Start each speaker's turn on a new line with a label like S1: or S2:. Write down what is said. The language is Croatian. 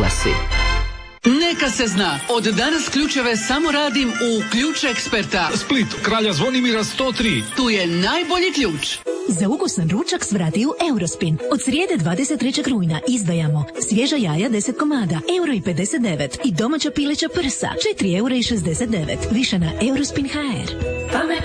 S1: oglasi.
S2: Neka se zna, od danas ključeve samo radim u Ključ Eksperta.
S3: Split, Kralja Zvonimira 103.
S2: Tu je najbolji ključ.
S4: Za ukusan ručak svrati u Eurospin. Od srijede 23. rujna izdvajamo svježa jaja 10 komada, €1,59 i domaća pileća prsa, €4,69. Više na Eurospin.hr.